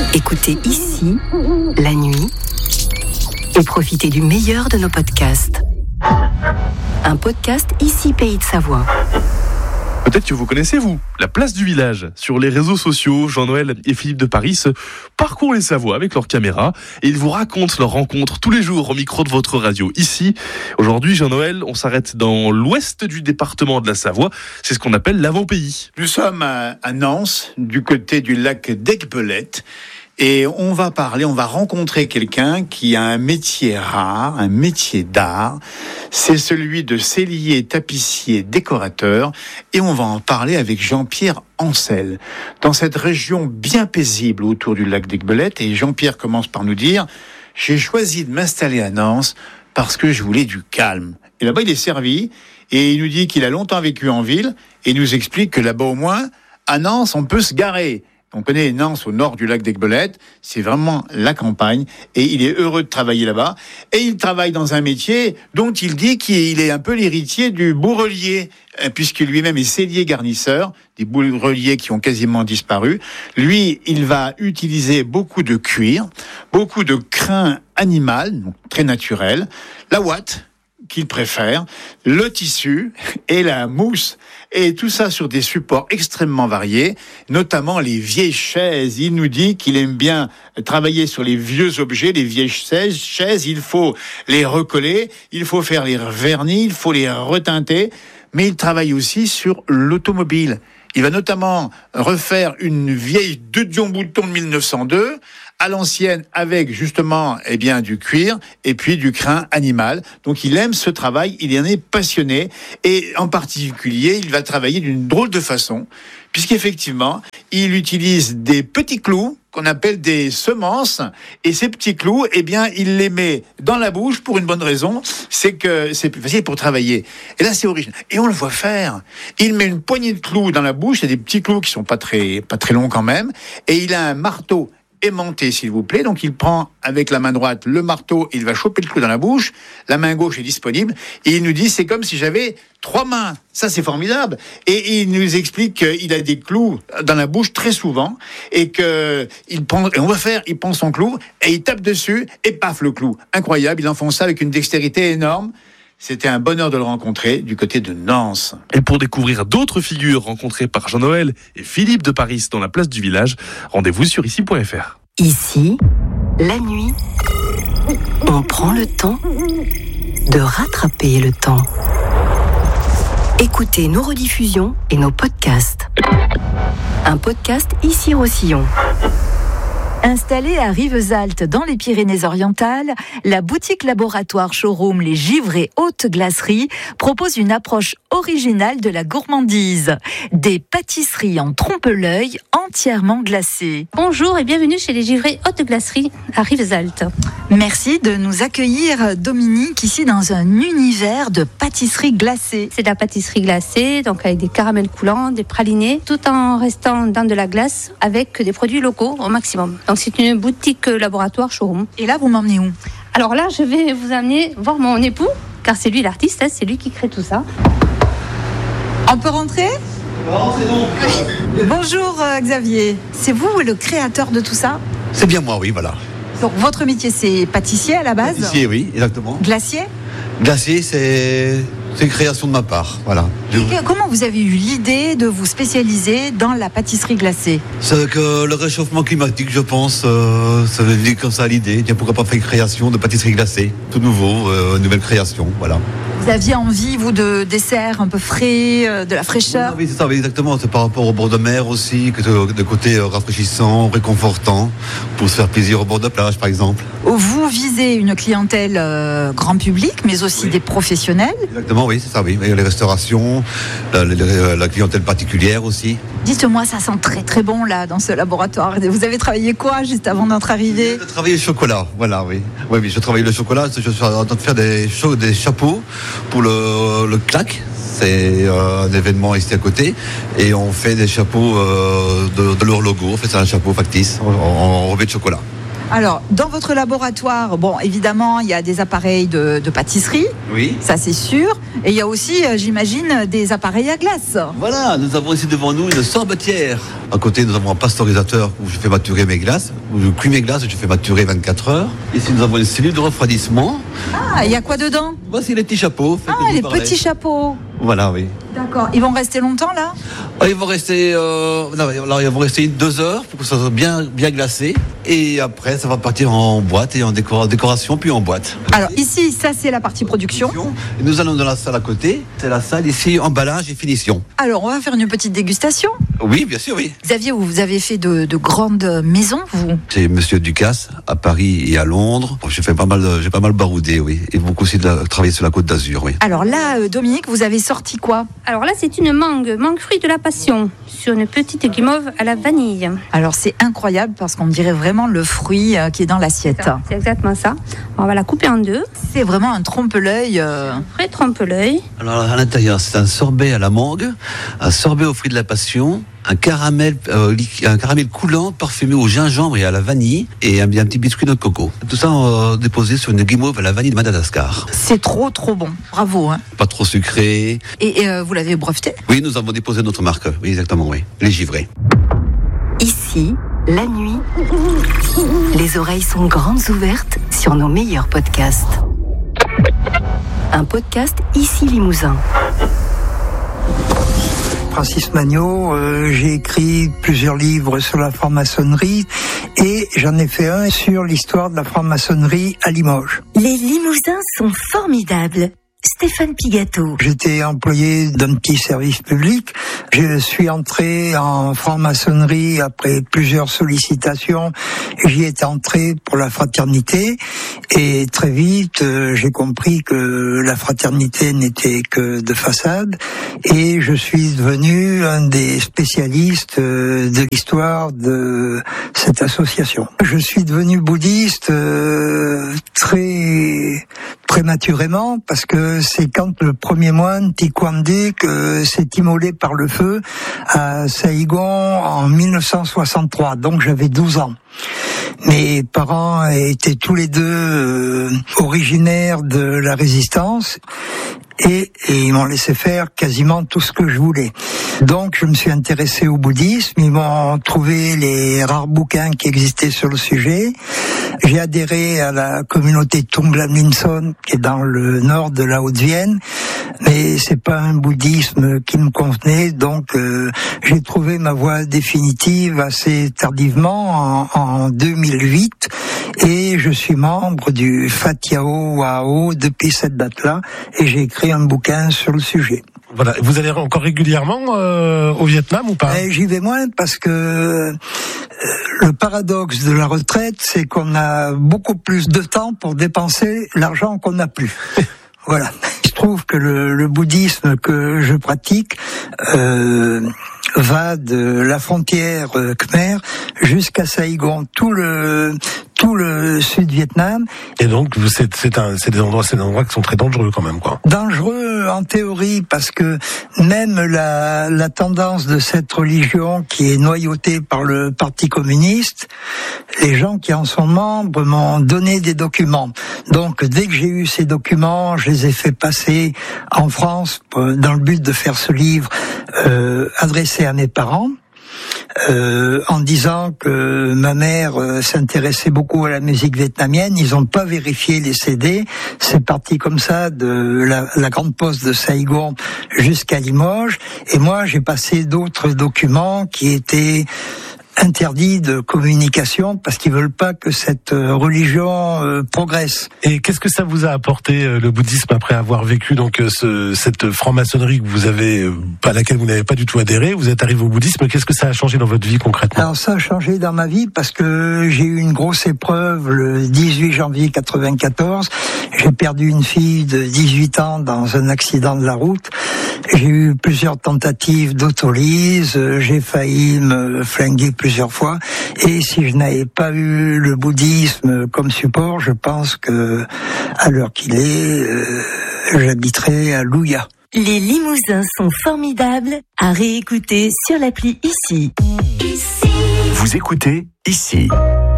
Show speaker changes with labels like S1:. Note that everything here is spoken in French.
S1: Écoutez ici, la nuit, et profitez du meilleur de nos podcasts. Un podcast Ici Pays de Savoie.
S2: Peut-être que vous connaissez, vous, la place du village. Sur les réseaux sociaux, Jean-Noël et Philippe de Paris parcourent les Savoies avec leur caméra et ils vous racontent leurs rencontres tous les jours au micro de votre radio. Ici, aujourd'hui, Jean-Noël, on s'arrête dans l'ouest du département de la Savoie. C'est ce qu'on appelle l'avant-pays.
S3: Nous sommes à Nance, du côté du lac d'Aiguebelette. Et on va rencontrer quelqu'un qui a un métier rare, un métier d'art. C'est celui de sellier, tapissier, décorateur. Et on va en parler avec Jean-Pierre Ancel. Dans cette région bien paisible autour du lac d'Aiguebelette. Et Jean-Pierre commence par nous dire « J'ai choisi de m'installer à Nance parce que je voulais du calme. » Et là-bas, il est servi. Et il nous dit qu'il a longtemps vécu en ville. Et il nous explique que là-bas, au moins, à Nance, on peut se garer. On connaît Nance au nord du lac d'Aiguebelette, c'est vraiment la campagne et il est heureux de travailler là-bas. Et il travaille dans un métier dont il dit qu'il est un peu l'héritier du bourrelier, puisque lui-même est sellier garnisseur, des bourreliers qui ont quasiment disparu. Lui, il va utiliser beaucoup de cuir, beaucoup de crin animal, donc très naturel, la ouate qu'il préfère, le tissu et la mousse, et tout ça sur des supports extrêmement variés, notamment les vieilles chaises. Il nous dit qu'il aime bien travailler sur les vieux objets, les vieilles chaises, il faut les recoller, il faut faire les vernis, il faut les reteinter, mais il travaille aussi sur l'automobile. Il va notamment refaire une vieille de Dion Bouton de 1902, à l'ancienne, avec justement du cuir et puis du crin animal. Donc il aime ce travail, il en est passionné et en particulier il va travailler d'une drôle de façon puisqu'effectivement il utilise des petits clous qu'on appelle des semences et ces petits clous il les met dans la bouche pour une bonne raison, c'est que c'est plus facile pour travailler. Et là c'est original et on le voit faire. Il met une poignée de clous dans la bouche, il y a des petits clous qui sont pas très longs quand même et il a un marteau aimanté, s'il vous plaît. Donc il prend avec la main droite le marteau, il va choper le clou dans la bouche, la main gauche est disponible et il nous dit c'est comme si j'avais 3 mains. Ça c'est formidable. Et il nous explique qu'il a des clous dans la bouche très souvent et il prend son clou et il tape dessus et paf le clou. Incroyable, il enfonce ça avec une dextérité énorme. C'était un bonheur de le rencontrer du côté de Nance.
S2: Et pour découvrir d'autres figures rencontrées par Jean-Noël et Philippe de Paris dans la place du village, rendez-vous sur ici.fr.
S1: Ici, la nuit, on prend le temps de rattraper le temps. Écoutez nos rediffusions et nos podcasts. Un podcast Ici-Roussillon.
S4: Installée à Rivesaltes dans les Pyrénées-Orientales, la boutique laboratoire showroom Les Givrés Haute Glacerie propose une approche originale de la gourmandise. Des pâtisseries en trompe-l'œil entièrement glacées.
S5: Bonjour et bienvenue chez Les Givrés Haute Glacerie à Rivesaltes.
S4: Merci de nous accueillir, Dominique, ici dans un univers de pâtisseries glacées.
S5: C'est de la pâtisserie glacée, donc avec des caramels coulants, des pralinés, tout en restant dans de la glace avec des produits locaux au maximum. Donc c'est une boutique laboratoire showroom.
S4: Et là, vous m'emmenez où ?
S5: Alors là, je vais vous amener voir mon époux, car c'est lui l'artiste, c'est lui qui crée tout ça.
S4: On peut rentrer ?
S6: Rentrez donc.
S4: Bonjour Xavier, c'est vous le créateur de tout ça ?
S6: C'est bien moi, oui, voilà.
S4: Donc votre métier c'est pâtissier à la base ?
S6: Pâtissier, oui, exactement.
S4: Glacier ?
S6: Glacier, c'est une création de ma part, voilà.
S4: Comment vous avez eu l'idée de vous spécialiser dans la pâtisserie glacée ?
S6: C'est que le réchauffement climatique, je pense, ça veut dire comme ça l'idée. Tiens, pourquoi pas faire une création de pâtisserie glacée, tout nouveau, nouvelle création, voilà.
S4: Vous aviez envie, vous, de desserts un peu frais, de la fraîcheur ?
S6: Oui, c'est ça, oui, exactement. C'est par rapport au bord de mer aussi, que de côté rafraîchissant, réconfortant, pour se faire plaisir au bord de plage, par exemple.
S4: Vous visez une clientèle grand public, mais aussi des professionnels ?
S6: Exactement, oui, c'est ça, oui. Les restaurations, la clientèle particulière aussi.
S4: Dites-moi, ça sent très très bon là dans ce laboratoire. Vous avez travaillé quoi juste avant d'être arrivé ?
S6: Je travaillais le chocolat, voilà, oui. Oui, je travaillais le chocolat. Je suis en train de faire des chapeaux pour le clac. C'est un événement ici à côté. Et on fait des chapeaux de leur logo. En fait, c'est un chapeau factice en revêt de chocolat.
S4: Alors, dans votre laboratoire, bon, évidemment, il y a des appareils de pâtisserie.
S6: Oui.
S4: Ça, c'est sûr. Et il y a aussi, j'imagine, des appareils à glace.
S6: Voilà, nous avons ici devant nous une sorbetière. À côté, nous avons un pasteurisateur où je fais maturer mes glaces, où je cuis mes glaces et je fais maturer 24 heures. Ici, nous avons une cellule de refroidissement.
S4: Ah, il y a quoi dedans?
S6: Voici les petits chapeaux.
S4: Ah, les petits chapeaux.
S6: Voilà, oui.
S4: D'accord. Ils vont rester longtemps, là?
S6: Ils vont rester, ils vont rester 2 heures pour que ça soit bien glacé. Et après, ça va partir en boîte et en décoration, puis en boîte. Alors
S4: ici, ça c'est la partie production.
S6: Et nous allons dans la salle à côté. C'est la salle ici, emballage et finition.
S4: Alors, on va faire une petite dégustation.
S6: Oui, bien sûr, oui.
S4: Xavier, vous avez fait de grandes maisons, vous?
S6: C'est Monsieur Ducasse, à Paris et à Londres. J'ai pas mal baroudé, oui. Et beaucoup aussi travaillé sur la Côte d'Azur, oui.
S4: Alors là, Dominique, vous avez sorti quoi?
S5: Alors là, c'est une mangue fruit de la passion, sur une petite guimauve à la vanille.
S4: Alors c'est incroyable parce qu'on dirait vraiment le fruit qui est dans l'assiette.
S5: C'est exactement ça. On va la couper en deux.
S4: C'est vraiment un trompe-l'œil.
S5: Un vrai trompe-l'œil.
S6: Alors à l'intérieur, c'est un sorbet à la mangue, un sorbet au fruit de la passion, un caramel coulant parfumé au gingembre et à la vanille et un petit biscuit de coco. Tout ça déposé sur une guimauve à la vanille de Madagascar.
S4: C'est trop bon. Bravo. Hein.
S6: Pas trop sucré.
S4: Et vous l'avez breveté?
S6: Oui, nous avons déposé notre marque. Oui, exactement, oui. Les givrés.
S1: Ici, la nuit, les oreilles sont grandes ouvertes sur nos meilleurs podcasts. Un podcast Ici Limousin.
S7: Francis Magnaud, j'ai écrit plusieurs livres sur la franc-maçonnerie et j'en ai fait un sur l'histoire de la franc-maçonnerie à Limoges.
S1: Les Limousins sont formidables. Stéphane Pigato.
S7: J'étais employé d'un petit service public. Je suis entré en franc-maçonnerie après plusieurs sollicitations. J'y étais entré pour la fraternité et très vite j'ai compris que la fraternité n'était que de façade et je suis devenu un des spécialistes de l'histoire de cette association. Je suis devenu bouddhiste très prématurément parce que c'est quand le premier moine Tikwandek s'est immolé par le feu à Saïgon en 1963. Donc j'avais 12 ans. Mes parents étaient tous les deux originaires de la résistance et ils m'ont laissé faire quasiment tout ce que je voulais. Donc je me suis intéressé au bouddhisme, ils m'ont trouvé les rares bouquins qui existaient sur le sujet. J'ai adhéré à la communauté Tonglam Limson qui est dans le nord de la Haute-Vienne, mais c'est pas un bouddhisme qui me convenait, donc j'ai trouvé ma voie définitive assez tardivement en 2008 et je suis membre du Fatiao Wao depuis cette date-là et j'ai écrit un bouquin sur le sujet.
S8: Voilà, vous allez encore régulièrement au Vietnam ou pas?
S7: J'y vais moins parce que le paradoxe de la retraite, c'est qu'on a beaucoup plus de temps pour dépenser l'argent qu'on n'a plus. Voilà. Il se trouve que le bouddhisme que je pratique va de la frontière Khmer jusqu'à Saïgon, tout le Sud-Vietnam.
S8: Et donc, c'est des endroits qui sont très dangereux quand même, quoi.
S7: Dangereux en théorie, parce que même la tendance de cette religion qui est noyautée par le Parti communiste, les gens qui en sont membres m'ont donné des documents. Donc, dès que j'ai eu ces documents, je les ai fait passer en France dans le but de faire ce livre adressé à mes parents. En disant que ma mère s'intéressait beaucoup à la musique vietnamienne. Ils n'ont pas vérifié les CD. C'est parti comme ça de la grande poste de Saïgon jusqu'à Limoges. Et moi, j'ai passé d'autres documents qui étaient interdits de communication parce qu'ils veulent pas que cette religion progresse.
S8: Et qu'est-ce que ça vous a apporté le bouddhisme après avoir vécu donc cette franc-maçonnerie que vous avez à laquelle vous n'avez pas du tout adhéré? Vous êtes arrivé au bouddhisme. Qu'est-ce que ça a changé dans votre vie concrètement?
S7: Alors ça a changé dans ma vie parce que j'ai eu une grosse épreuve le 18 janvier 94. J'ai perdu une fille de 18 ans dans un accident de la route. J'ai eu plusieurs tentatives d'autolyse. J'ai failli me flinguer plusieurs fois. Et si je n'avais pas eu le bouddhisme comme support, je pense que, à l'heure qu'il est, j'habiterais à Louya.
S1: Les Limousins sont formidables à réécouter sur l'appli Ici.
S9: Vous écoutez Ici.